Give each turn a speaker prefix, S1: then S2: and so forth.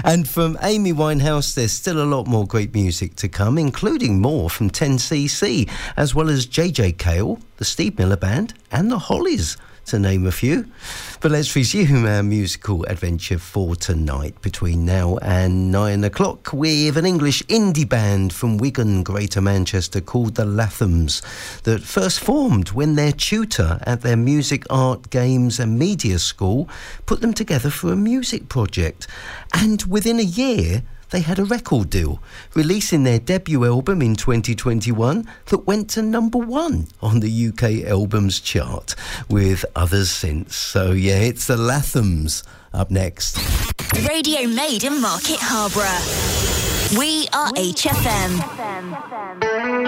S1: And from Amy Winehouse, there's still a lot more great music to come, including more from 10cc, as well as JJ Cale, the Steve Miller Band, and the Hollies, to name a few. But let's resume our musical adventure for tonight between now and 9 o'clock with an English indie band from Wigan, Greater Manchester called the Lathams, that first formed when their tutor at their music, art, games and media school put them together for a music project. And within a year, they had a record deal, releasing their debut album in 2021 that went to number 1 on the UK albums chart, with others since. So yeah, it's the Lathams up next.
S2: Radio made in Market Harborough. We are HFM.